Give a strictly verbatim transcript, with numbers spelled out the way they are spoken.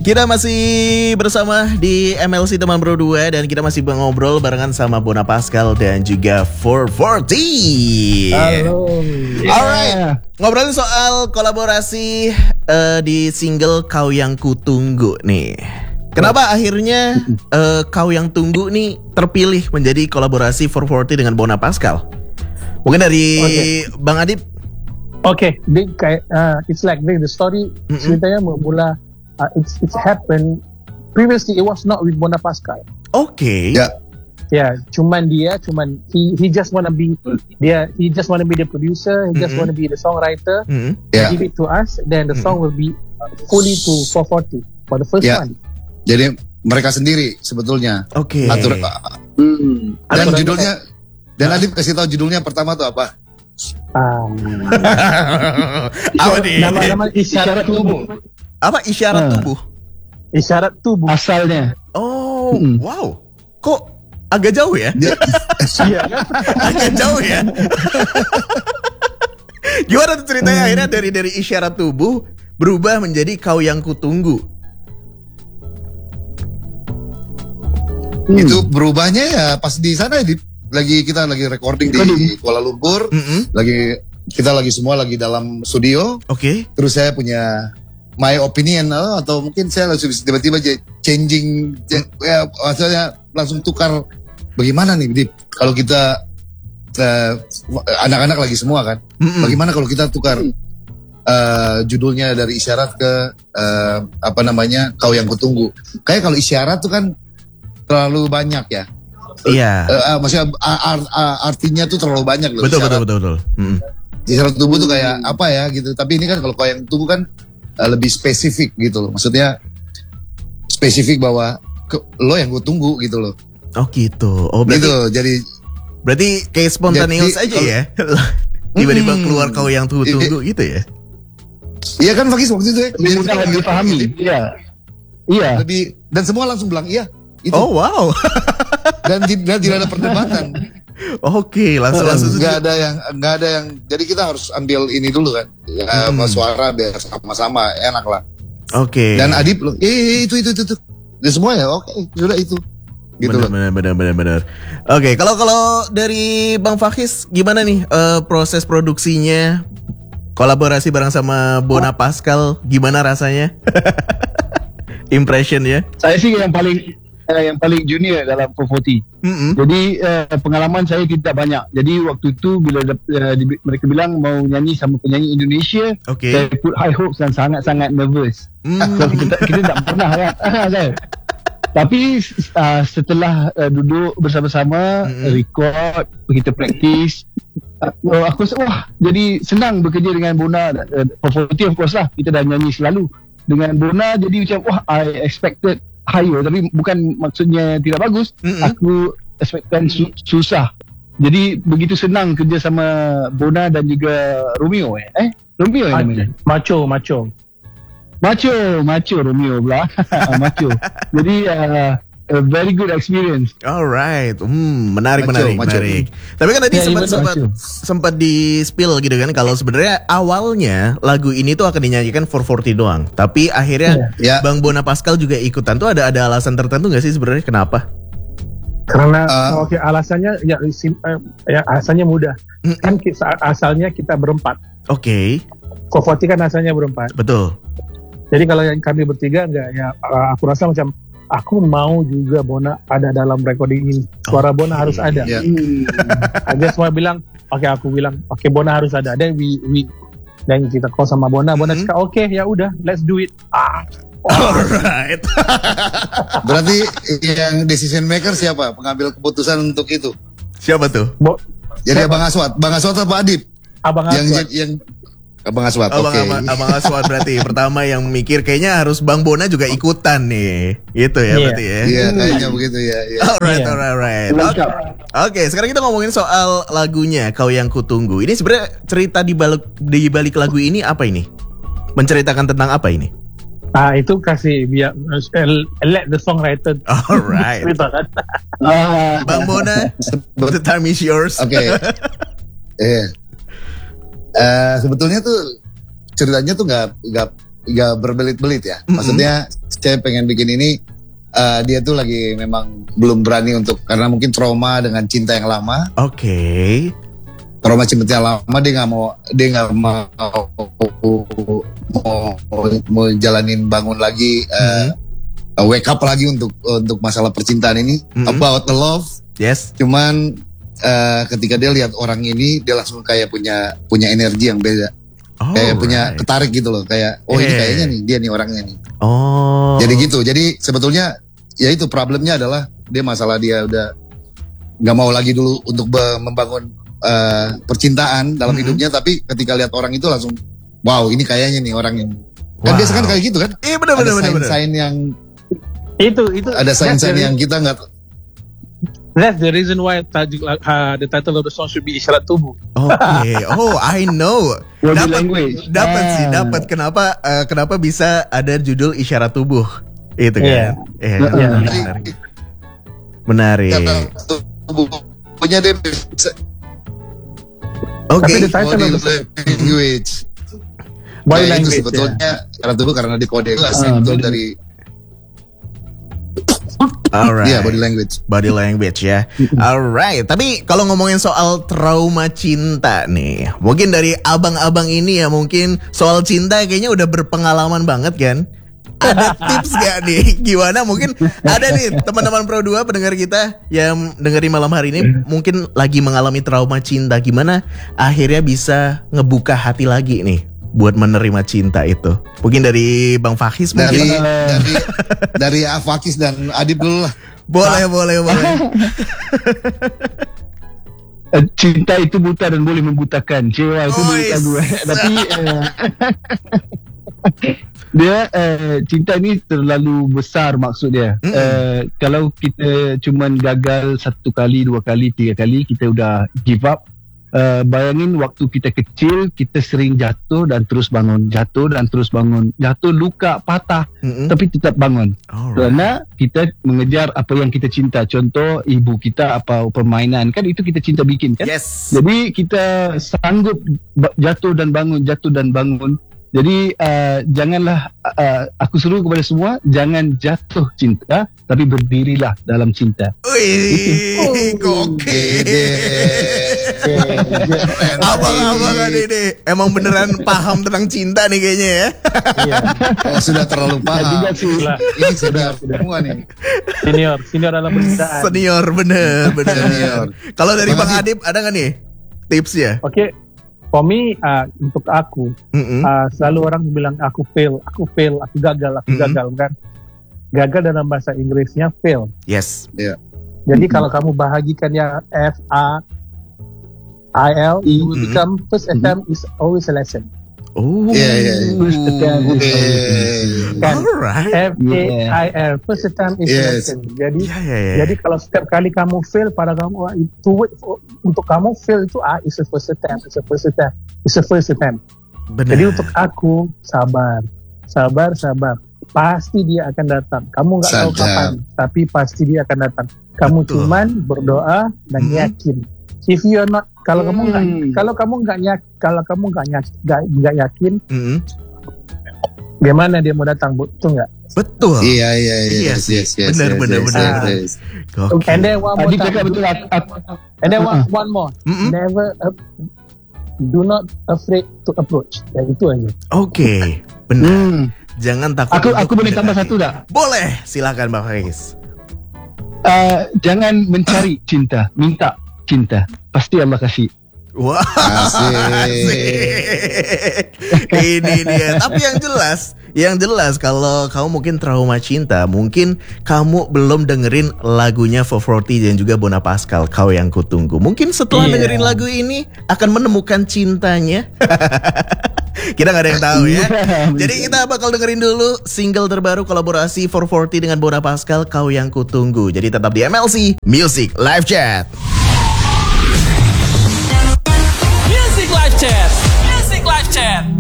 Kita masih bersama di M L C Teman Bro dua dan kita masih ngobrol barengan sama Bona Pascal dan juga four forty. Halo. Yeah. Alright, ngobrolin soal kolaborasi uh, di single Kau Yang Kutunggu nih. Kenapa akhirnya uh, Kau Yang Tunggu nih terpilih menjadi kolaborasi four forty dengan Bona Pascal? Mungkin dari okay. Bang Adib. Oke, okay. kayak uh, it's like the story mm-hmm. ceritanya bermula. Uh, it's it's happened previously. It was not with Bona Pascal. Oke. Okay. Ya. Yeah. Ya, yeah, cuman dia, cuman he he just wanna be dia he just wanna be the producer. He just mm-hmm. wanna be the songwriter. Mm-hmm. Yeah. Give it to us, then the song mm-hmm. will be fully to four forty for the first yeah. one. Jadi mereka sendiri sebetulnya. Oke. Okay. Atur. Hmm. Dan Aturan judulnya. Dan Adib kasih tahu judulnya pertama tuh apa? Um, apa nih? Nama-nama isyarat tubuh. Apa isyarat uh, tubuh? Isyarat tubuh asalnya. Oh, mm-hmm. wow. Kok agak jauh ya? Iya. Agak jauh ya. Gimana tuh ceritanya hmm. akhirnya dari dari isyarat tubuh berubah menjadi Kau Yang Kutunggu? Hmm. Itu berubahnya ya pas di sana di lagi kita lagi recording di Kuala Lumpur, mm-hmm. lagi kita lagi semua lagi dalam studio. Oke. Okay. Terus saya punya my opinion atau mungkin saya langsung tiba-tiba changing, ya maksudnya langsung tukar. Bagaimana nih, Dip? Kalau kita uh, anak-anak lagi semua kan, mm-hmm. bagaimana kalau kita tukar uh, judulnya dari isyarat ke uh, apa namanya Kau Yang Kutunggu? Kayak kalau isyarat tuh kan terlalu banyak ya. Iya. Uh, uh, maksudnya art, art, artinya tuh terlalu banyak loh. Betul betul betul betul. Hmm. Isyarat tubuh tuh kayak apa ya gitu. Tapi ini kan kalau Kau Yang Kutunggu kan uh, lebih spesifik gitu loh. Maksudnya spesifik bahwa ke, lo yang gue tunggu gitu loh. Oh gitu. Oh berarti. Gitu, jadi. Berarti kayak spontaneous aja ya. Tiba-tiba hmm, keluar Kau Yang Tunggu gitu ya. Iya kan Fakis waktu itu ya. Lebih mudah dipahami. Iya. Iya. Lebih dan semua langsung bilang iya. Itu. Oh wow. dan, dan tidak ada perdebatan. Oke, langsung langsung. Nggak ada yang nggak ada yang. Jadi kita harus ambil ini dulu kan. Ya, hmm. suara biar sama-sama enak lah. Oke. Okay. Dan Adib loh. Eh itu itu itu itu. Dan semua ya oke okay, sudah itu. Gitu benar, benar, benar, benar, benar. Oke, okay, kalau kalau dari Bang Fakis gimana nih uh, proses produksinya, kolaborasi bareng sama Bona Pascal, gimana rasanya? Impression ya? Saya sih yang paling uh, yang paling junior dalam four forty. Mm-hmm. Jadi uh, pengalaman saya tidak banyak. Jadi waktu itu bila uh, di, mereka bilang mau nyanyi sama penyanyi Indonesia, okay. saya put high hopes dan sangat-sangat nervous. Mm. So kita kita tak pernah kan. Saya. Tapi uh, setelah uh, duduk bersama-sama, mm-hmm. record, kita praktis, uh, aku rasa wah jadi senang bekerja dengan Bona. Uh, four forty of course lah, kita dah nyanyi selalu dengan Bona, jadi macam wah I expected higher, tapi bukan maksudnya tidak bagus. Mm-hmm. Aku expectkan su- susah. Jadi begitu senang kerja sama Bona dan juga Romeo eh. Eh, Romeo Ma- namanya. Macho, Macho. Macho, Macho Romeo pula. Macho. Jadi uh, a very good experience. Alright, hmm, menarik, macho, menarik, macho. menarik. Tapi kan tadi ya, sempat sempat macho. sempat di spill gitu kan, kalau sebenarnya awalnya lagu ini tuh akan dinyanyikan four forty doang. Tapi akhirnya ya. Bang Bona Pascal juga ikutan. Tuh ada ada alasan tertentu nggak sih sebenarnya kenapa? Karena uh, oke okay, alasannya ya, sim, uh, ya alasannya mudah. Mm-mm. Kan kita, asalnya kita berempat. Oke. Okay. four forty kan asalnya berempat. Betul. Jadi kalau yang kami bertiga enggak ya uh, aku rasa macam aku mau juga Bona ada dalam recording ini. Suara okay. Bona harus ada. Yeah. Hmm. Aja semua bilang, oke okay, aku bilang, oke okay, Bona harus ada. Dan we we dan kita call sama Bona, Bona mm-hmm. cakap oke okay, ya udah, let's do it. Ah. Alright. Berarti yang decision maker siapa? Pengambil keputusan untuk itu? Siapa tuh? Bo- Jadi Abang Aswad, Bang Aswad apa Adib? Abang Aswad. Yang yang Abang Aswad, Abang, oke. Okay. Abang, Abang Aswad berarti pertama yang mikir kayaknya harus Bang Bona juga ikutan nih. Gitu ya yeah. berarti ya. Iya, kayaknya begitu ya. Yeah. Alright, yeah. alright, alright. Oke, okay, sekarang kita ngomongin soal lagunya Kau Yang Kutunggu. Ini sebenarnya cerita di balik di balik lagu ini apa ini? Menceritakan tentang apa ini? Ah itu kasih biar uh, let the songwriter. Alright. Ceritakan. Bang Bona, the time is yours. Oke. Okay. Iya. Uh, sebetulnya tuh ceritanya tuh nggak nggak gak berbelit-belit ya. Maksudnya saya pengen bikin ini uh, dia tuh lagi memang belum berani untuk karena mungkin trauma dengan cinta yang lama. Oke. Okay. Trauma cinta yang lama dia nggak mau dia nggak mau mau mau jalanin bangun lagi uh, mm-hmm. wake up lagi untuk untuk masalah percintaan ini mm-hmm. about the love. Yes. Cuman uh, ketika dia lihat orang ini dia langsung kayak punya punya energi yang beda. Oh, kayak punya right. ketarik gitu loh, kayak oh yeah. ini kayaknya nih dia nih orangnya nih. Oh. Jadi gitu. Jadi sebetulnya ya itu problemnya adalah dia masalah dia udah nggak mau lagi dulu untuk be- membangun uh, percintaan dalam mm-hmm. hidupnya, tapi ketika lihat orang itu langsung wow ini kayaknya nih orang yang. Kan wow. biasa kan kayak gitu kan? Iya benar benar benar. Ada sign-sign yang itu itu. Ada sign-sign yang kita nggak. That's the reason why tajuk, uh, the title of the song should be isyarat tubuh. Oke, okay. Oh I know. Dapat, dapat ah. sih, dapat. Kenapa, uh, kenapa bisa ada judul isyarat tubuh? Itu kan? Iya. Yeah. Yeah, menarik. Menarik. Punya dia. Oke. Body language. Body nah, language. Itu sebetulnya isyarat tubuh karena di kode kelas uh, itu dari. Alright. Iya, yeah, body language. Body language ya. Alright. Tapi kalau ngomongin soal trauma cinta nih, mungkin dari abang-abang ini ya mungkin soal cinta kayaknya udah berpengalaman banget kan? Ada tips gak nih? Gimana mungkin ada nih teman-teman Pro dua pendengar kita yang dengerin malam hari ini mungkin lagi mengalami trauma cinta. Gimana akhirnya bisa ngebuka hati lagi nih buat menerima cinta itu? Mungkin dari Bang Fakis mungkin. Dari dari dari Fakis dan Adib dulu lah. Boleh, boleh, boleh. Cinta itu buta dan boleh membutakan. Cewa itu buta gue. Tapi uh, dia uh, cinta ini terlalu besar maksud dia. Mm. Uh, kalau kita cuman gagal satu kali, dua kali, tiga kali, kita udah give up. Uh, bayangin waktu kita kecil kita sering jatuh dan terus bangun, jatuh dan terus bangun, jatuh luka patah mm-hmm. tapi tetap bangun. Alright. Karena kita mengejar apa yang kita cinta. Contoh ibu kita apa permainan kan itu kita cinta bikin kan. Yes. Jadi kita sanggup jatuh dan bangun, jatuh dan bangun. Jadi uh, janganlah uh, aku seru kepada semua jangan jatuh cinta tapi berdirilah dalam cinta. Wih, gokil. Abang-abang ini emang beneran paham tentang cinta nih kayaknya ya. Iya. Oh, sudah terlalu paham. Ini sudah semua nih. Senior, senior dalam percintaan. Senior bener, bener. Senior. Kalau dari Bang Adib ada nggak nih tipsnya? Oke. Okay. For me, uh, untuk aku, mm-hmm. uh, selalu orang bilang aku fail, aku fail, aku gagal, aku mm-hmm. gagal kan. Gagal dalam bahasa Inggrisnya fail. Yes. Yeah. Jadi mm-hmm. kalau kamu bahagikan yang F A I L, mm-hmm. you will become first attempt mm-hmm. is always a lesson. Oh, yeah, yeah, yeah. First attempt is kan? Alright. F A I L, first attempt is yes. a lesson. Jadi, yeah, yeah, yeah. jadi kalau setiap kali kamu fail pada kamu, itu wait for, untuk kamu fail itu ah, is a first attempt, is a first attempt, is a first attempt. Benar. Jadi untuk aku sabar, sabar, sabar. Pasti dia akan datang. Kamu nggak tahu kapan, tapi pasti dia akan datang. Kamu Betul. cuman berdoa dan hmm. yakin. If you are not, kalau hmm. kamu nggak, kalau kamu nggak nyak, kalau kamu nggak nyak, nggak yakin, hmm. gimana dia mau datang? Betul nggak? Betul. Iya iya iya. Yes, yes, yes, benar yes, benar yes, benar. Yes. Okay. And then one more time. Betul, and then one, one more. Mm-hmm. Never, uh, do not afraid to approach. Ya itu aja. Oke, okay. Benar. Hmm. Jangan takut. Aku aku boleh tambah satu tak? Boleh, silakan Bang Fakis. Uh, jangan mencari cinta, minta cinta. Pasti Allah kasih. Wah, asik. Ini dia. Tapi yang jelas, yang jelas kalau kamu mungkin trauma cinta, mungkin kamu belum dengerin lagunya four forty dan juga Bona Pascal, Kau Yang Kutunggu. Mungkin setelah yeah. dengerin lagu ini akan menemukan cintanya. Kita gak ada yang tahu ya. Jadi kita bakal dengerin dulu single terbaru kolaborasi four forty dengan Bona Pascal, Kau Yang Kutunggu. Jadi tetap di M L C Music Live Chat. Music Live Chat. Music Live Chat.